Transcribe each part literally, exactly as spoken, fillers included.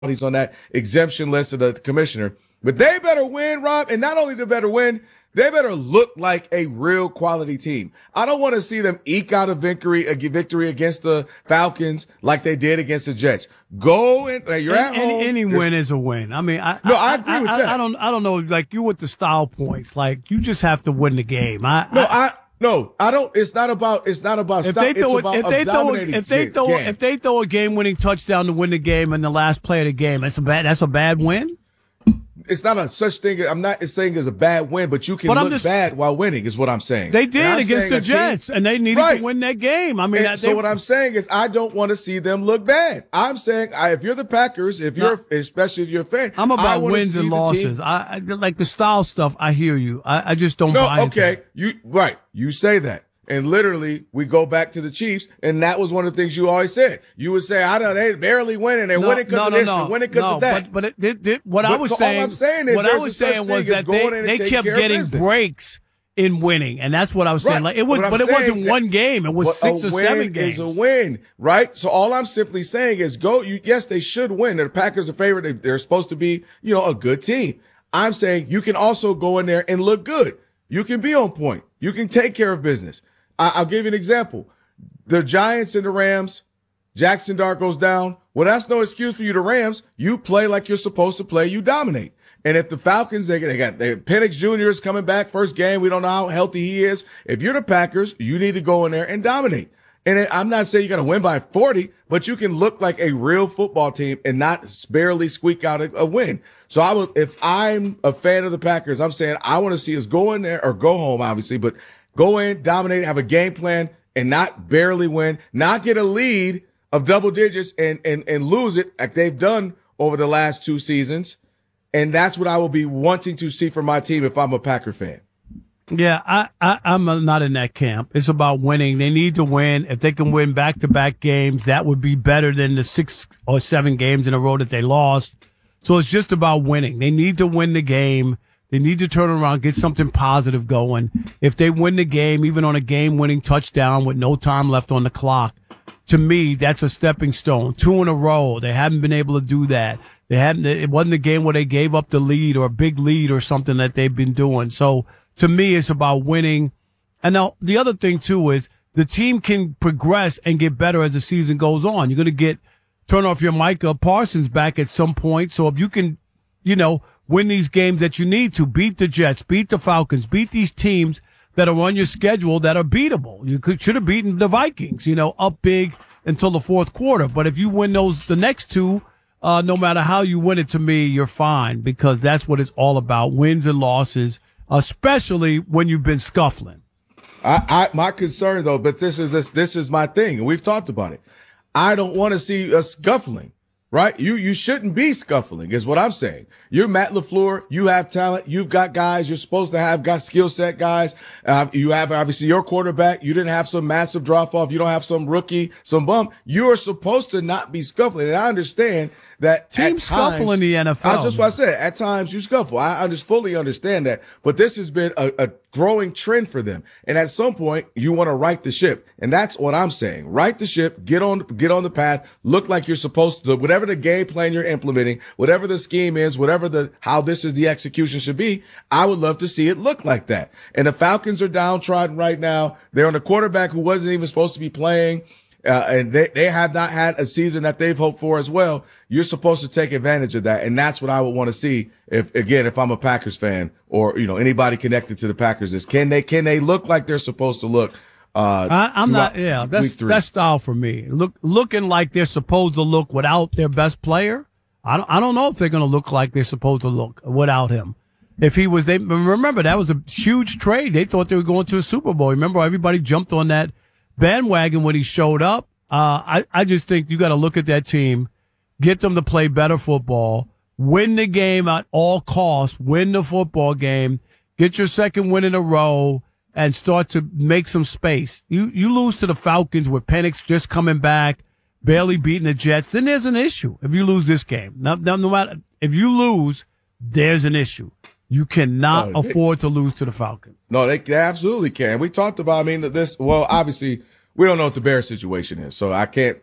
he's on that exemption list of the commissioner. But they better win, Rob. And not only they better win, they better look like a real quality team. I don't want to see them eke out a victory, a victory against the Falcons like they did against the Jets. Go and uh, you're at any, home. Any win is a win. I mean, I, no, I, I agree I, with I, that. I don't, I don't know. Like you with the style points, like you just have to win the game. I, no, I, I, no, I don't. It's not about. It's not about. If style. they throw, it's about if they throw, if they throw, game. if they throw a game-winning touchdown to win the game in the last play of the game, that's a bad. That's a bad win. It's not a such thing. I'm not saying it's a bad win, but you can but look just, bad while winning is what I'm saying. They did against the Jets, team, and they needed right. to win that game. I mean, that, so they, what I'm saying is I don't want to see them look bad. I'm saying I, if you're the Packers, if you're, no, especially if you're a fan, I'm about wins and losses. I, I like the style stuff. I hear you. I, I just don't no, buy okay. into it. You right. You say that. And literally, we go back to the Chiefs, and that was one of the things you always said. You would say, "I don't. They barely winning. They're no, winning because no, of no, this. No, they're winning because no, of that." But, but it, it, it, what but I was so saying, all I'm saying is, what I was saying was that they, they kept getting breaks in winning, and that's what I was saying. Right. Like it was, but, but it wasn't one game. It was well, six or seven games. Is a win, right? So all I'm simply saying is, go. You, yes, they should win. The Packers are favored. They, they're supposed to be, you know, a good team. I'm saying you can also go in there and look good. You can be on point. You can take care of business. I, I'll give you an example. The Giants and the Rams, Jackson Dart goes down. Well, that's no excuse for you, the Rams. You play like you're supposed to play. You dominate. And if the Falcons, they, they got they, Penix Junior is coming back first game. We don't know how healthy he is. If you're the Packers, you need to go in there and dominate. And it, I'm not saying you got to win by forty, but you can look like a real football team and not barely squeak out a, a win. So I will, if I'm a fan of the Packers, I'm saying I want to see us go in there or go home, obviously, but go in, dominate, have a game plan, and not barely win, not get a lead of double digits and, and, and lose it like they've done over the last two seasons. And that's what I will be wanting to see from my team if I'm a Packer fan. Yeah, I, I, I'm not in that camp. It's about winning. They need to win. If they can win back-to-back games, that would be better than the six or seven games in a row that they lost. So it's just about winning. They need to win the game. They need to turn around, get something positive going. If they win the game, even on a game-winning touchdown with no time left on the clock, to me, that's a stepping stone. Two in a row. They haven't been able to do that. They hadn't. It wasn't a game where they gave up the lead or a big lead or something that they've been doing. So to me, it's about winning. And now the other thing too is the team can progress and get better as the season goes on. You're going to get turn off your Micah Parsons back at some point. So if you can, you know, win these games that you need to, beat the Jets, beat the Falcons, beat these teams that are on your schedule that are beatable. You could should have beaten the Vikings, you know, up big until the fourth quarter. But if you win those, the next two, uh, no matter how you win it, to me, you're fine, because that's what it's all about: wins and losses, especially when you've been scuffling. I, I my concern though, but this is this this is my thing, and we've talked about it. I don't want to see us scuffling. Right? You, you shouldn't be scuffling is what I'm saying. You're Matt LaFleur. You have talent. You've got guys you're supposed to have, got skill set guys. Uh, you have obviously your quarterback. You didn't have some massive drop off. You don't have some rookie, some bump. You are supposed to not be scuffling. And I understand that teams scuffle in the N F L. That's just what I said. At times you scuffle. I under, fully understand that. But this has been a, a growing trend for them. And at some point you want to right the ship. And that's what I'm saying. Right the ship, get on, get on the path, look like you're supposed to, whatever the game plan you're implementing, whatever the scheme is, whatever the, how this is the execution should be. I would love to see it look like that. And the Falcons are downtrodden right now. They're on a quarterback who wasn't even supposed to be playing. Uh, and they, they have not had a season that they've hoped for as well. You're supposed to take advantage of that. And that's what I would want to see if, again, if I'm a Packers fan or, you know, anybody connected to the Packers is can they, can they look like they're supposed to look? Uh, I, I'm not, yeah, that's, that's style for me. Look, looking like they're supposed to look without their best player. I don't, I don't know if they're going to look like they're supposed to look without him. If he was, they remember that was a huge trade. They thought they were going to a Super Bowl. Remember, everybody jumped on that bandwagon when he showed up. Uh, I, I just think you got to look at that team, get them to play better football, win the game at all costs, win the football game, get your second win in a row, and start to make some space. You, you lose to the Falcons with Penix just coming back, barely beating the Jets, then there's an issue if you lose this game. No, no, no matter, if you lose, there's an issue. You cannot no, they, afford to lose to the Falcons. No, they, they absolutely can. We talked about, I mean, this, well, obviously, we don't know what the Bears situation is, so I can't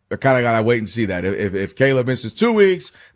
I kind of got to wait and see that. If, if, if Caleb misses two weeks,